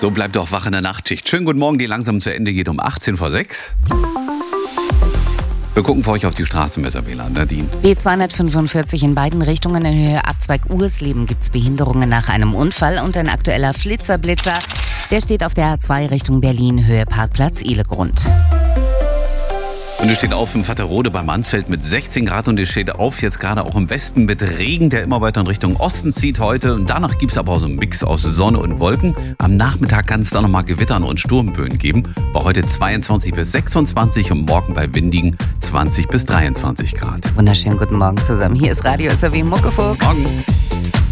So bleibt doch wach in der Nachtschicht. Schönen guten Morgen, die langsam zu Ende geht um 18 vor 6. Wir gucken für euch auf die Straßenmesser, Nadine. B245 in beiden Richtungen in Höhe Abzweig Ursleben gibt es Behinderungen nach einem Unfall und ein aktueller Flitzer-Blitzer. Der steht auf der A2 Richtung Berlin, Höhe Parkplatz Ihlegrund. Und es steht auf im Vatterode bei Mansfeld mit 16 Grad und es steht auf jetzt gerade auch im Westen mit Regen, der immer weiter in Richtung Osten zieht heute. Und danach gibt es aber auch so einen Mix aus Sonne und Wolken. Am Nachmittag kann es dann nochmal Gewittern und Sturmböen geben. Bei heute 22 bis 26 und morgen bei windigen 20 bis 23 Grad. Wunderschönen guten Morgen zusammen. Hier ist Radio SAW Muckefuck. Morgen.